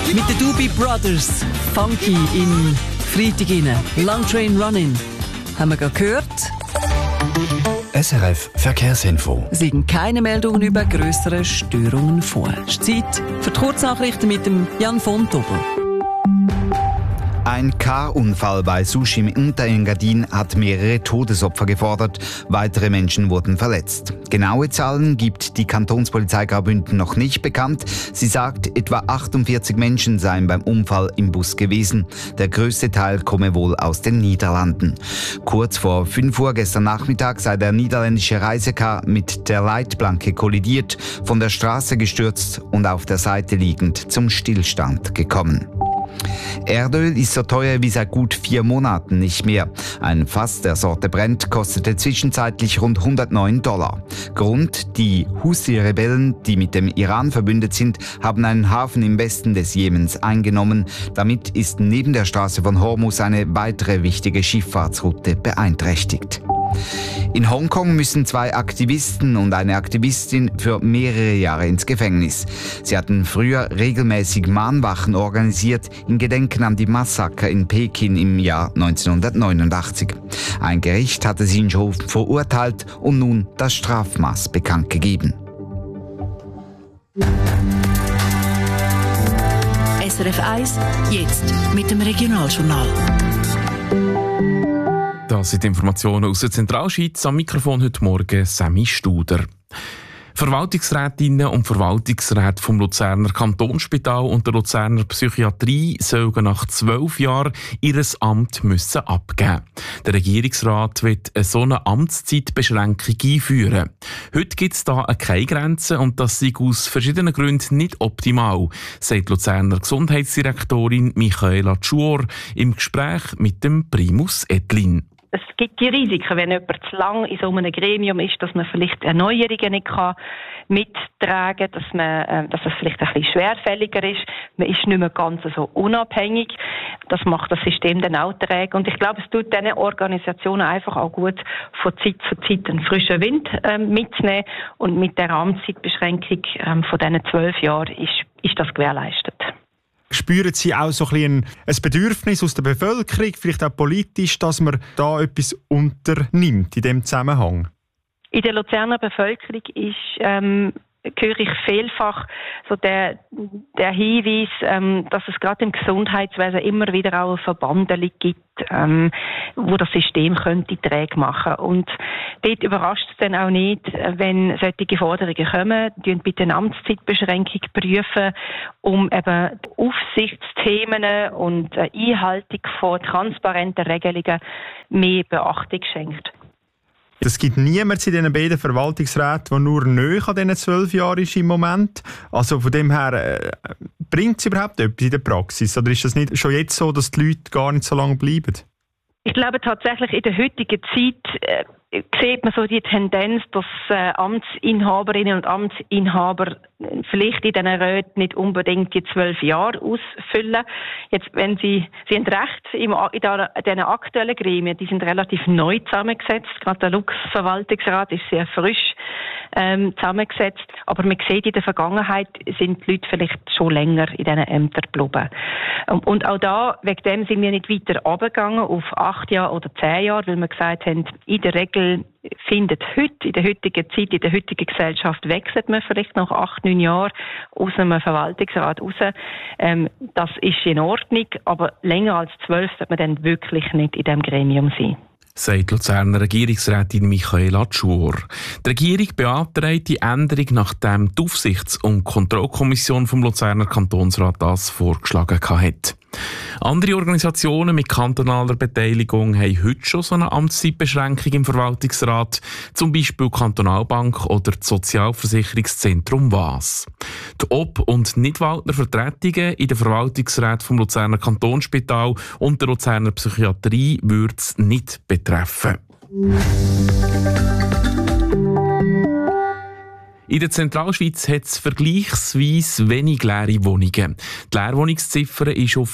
Mit den Doobie Brothers, Funky in Freitag rein. Long Train Running. Haben wir gerade gehört? SRF Verkehrsinfo. Es liegen keine Meldungen über grössere Störungen vor. Es ist Zeit für die Kurznachrichten mit dem Jan von Tobel. Ein Car-Unfall bei Sushi im Unterengadin hat mehrere Todesopfer gefordert. Weitere Menschen wurden verletzt. Genaue Zahlen gibt die Kantonspolizei Graubünden noch nicht bekannt. Sie sagt, etwa 48 Menschen seien beim Unfall im Bus gewesen. Der größte Teil komme wohl aus den Niederlanden. Kurz vor 5 Uhr gestern Nachmittag sei der niederländische Reisecar mit der Leitplanke kollidiert, von der Straße gestürzt und auf der Seite liegend zum Stillstand gekommen. Erdöl ist so teuer wie seit gut 4 Monaten nicht mehr. Ein Fass der Sorte Brent kostete zwischenzeitlich rund $109. Grund: die Houthi-Rebellen, die mit dem Iran verbündet sind, haben einen Hafen im Westen des Jemens eingenommen. Damit ist neben der Straße von Hormuz eine weitere wichtige Schifffahrtsroute beeinträchtigt. In Hongkong müssen 2 Aktivisten und eine Aktivistin für mehrere Jahre ins Gefängnis. Sie hatten früher regelmäßig Mahnwachen organisiert in Gedenken an die Massaker in Peking im Jahr 1989. Ein Gericht hatte sie schon verurteilt und nun das Strafmaß bekannt gegeben. SRF 1, jetzt mit dem Regionaljournal. Das sind Informationen aus der Zentralschweiz. Am Mikrofon heute Morgen Sammy Studer. Verwaltungsrätinnen und Verwaltungsräte vom Luzerner Kantonsspital und der Luzerner Psychiatrie sollen nach 12 Jahren ihr Amt müssen abgeben. Der Regierungsrat wird so eine Amtszeitbeschränkung einführen. Heute gibt es da keine Grenze und das sei aus verschiedenen Gründen nicht optimal, sagt die Luzerner Gesundheitsdirektorin Michaela Tschuor im Gespräch mit dem Primus Edlin. Es gibt die Risiken, wenn jemand zu lang in so einem Gremium ist, dass man vielleicht Erneuerungen nicht mittragen kann, dass es vielleicht ein bisschen schwerfälliger ist. Man ist nicht mehr ganz so unabhängig. Das macht das System dann auch träge. Und ich glaube, es tut diesen Organisationen einfach auch gut, von Zeit zu Zeit einen frischen Wind mitzunehmen. Und mit der Amtszeitbeschränkung von diesen 12 Jahren ist das gewährleistet. Spüren Sie auch so ein Bedürfnis aus der Bevölkerung, vielleicht auch politisch, dass man da etwas unternimmt in diesem Zusammenhang? In der Luzerner Bevölkerung höre ich vielfach so der Hinweis, dass es gerade im Gesundheitswesen immer wieder auch eine Verbandung gibt, wo das System könnte träge machen. Und dort überrascht es dann auch nicht, wenn solche Forderungen kommen, die bitte eine Amtszeitbeschränkung prüfen, um eben Aufsichtsthemen und Einhaltung von transparenten Regelungen mehr Beachtung schenkt. Es gibt niemanden in diesen beiden Verwaltungsräten, der nur nahe an diesen 12 Jahren ist im Moment. Also von dem her, bringt es überhaupt etwas in der Praxis? Oder ist das nicht schon jetzt so, dass die Leute gar nicht so lange bleiben? Ich glaube tatsächlich, in der heutigen Zeit sieht man so die Tendenz, dass Amtsinhaberinnen und Amtsinhaber vielleicht in diesen Räten nicht unbedingt die 12 Jahre ausfüllen. Jetzt, wenn Sie haben recht, in diesen aktuellen Gremien, die sind relativ neu zusammengesetzt. Gerade der Lux-Verwaltungsrat ist sehr frisch zusammengesetzt. Aber man sieht, in der Vergangenheit sind die Leute vielleicht schon länger in diesen Ämtern geblieben. Und auch da, wegen dem sind wir nicht weiter runtergegangen auf 8 Jahre oder 10 Jahre, weil wir gesagt haben, in der Regel findet heute, in der heutigen Zeit, in der heutigen Gesellschaft wechselt man vielleicht nach 8, 9 Jahren aus einem Verwaltungsrat raus. Das ist in Ordnung, aber länger als 12 sollte man dann wirklich nicht in diesem Gremium sein. Sagt Luzerner Regierungsrätin Michaela Tschuor. Die Regierung beantragt die Änderung, nachdem die Aufsichts- und Kontrollkommission vom Luzerner Kantonsrat das vorgeschlagen hat. Andere Organisationen mit kantonaler Beteiligung haben heute schon so eine Amtszeitbeschränkung im Verwaltungsrat, zum Beispiel die Kantonalbank oder das Sozialversicherungszentrum WAS. Die Ob- und Nidwaldner Vertretungen in den Verwaltungsräten vom Luzerner Kantonsspital und der Luzerner Psychiatrie würde es nicht betreffen. In der Zentralschweiz hat es vergleichsweise wenig leere Wohnungen. Die Leerwohnungsziffer ist auf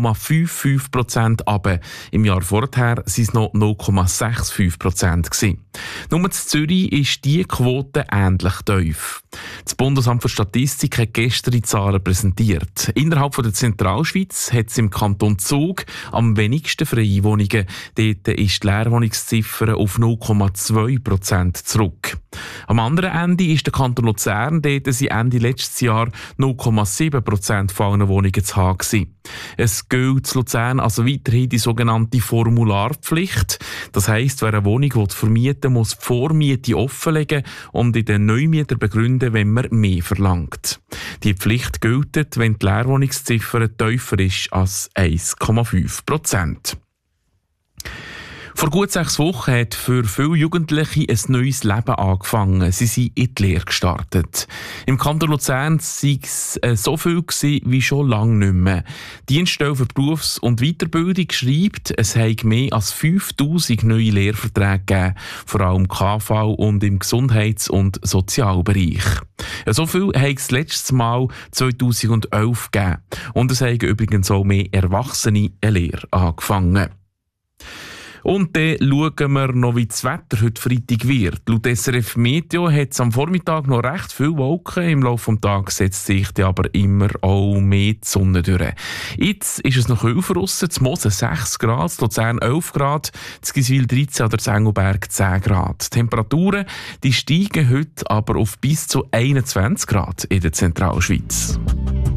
0,55% runter. Im Jahr vorher waren es noch 0,65% gewesen. Nur in Zürich ist diese Quote ähnlich tief. Das Bundesamt für Statistik hat gestern die Zahlen präsentiert. Innerhalb der Zentralschweiz hat es im Kanton Zug am wenigsten freie Wohnungen. Dort ist die Leerwohnungsziffer auf 0,2% zurück. Am anderen Ende ist der Kanton Luzern, dort sind Ende letztes Jahr 0,7% von allen Wohnungen zu haben gewesen. Es gilt in Luzern also weiterhin die sogenannte Formularpflicht. Das heisst, wer eine Wohnung vermieten will, muss die Vormiete offenlegen und in den Neumieter begründen, wenn man mehr verlangt. Die Pflicht gilt, wenn die Leerwohnungsziffer tiefer ist als 1,5%. Vor gut 6 Wochen hat für viele Jugendliche ein neues Leben angefangen. Sie sind in die Lehre gestartet. Im Kanton Luzern war es so viel wie schon lange nicht mehr. Die Dienststelle für Berufs- und Weiterbildung schreibt, es habe mehr als 5000 neue Lehrverträge gegeben, vor allem im KV und im Gesundheits- und Sozialbereich. So viel hat es letztes Mal 2011 gegeben. Und es haben übrigens auch mehr Erwachsene eine Lehre angefangen. Und dann schauen wir noch, wie das Wetter heute Freitag wird. Laut SRF Meteo hat es am Vormittag noch recht viele Wolken. Im Laufe des Tages setzt sich dann aber immer auch mehr die Sonne durch. Jetzt ist es noch kühler draussen, zu Mosen 6 Grad, zu Luzern 11 Grad, zu Giswil 13 oder zu Engelberg 10 Grad. Die Temperaturen die steigen heute aber auf bis zu 21 Grad in der Zentralschweiz.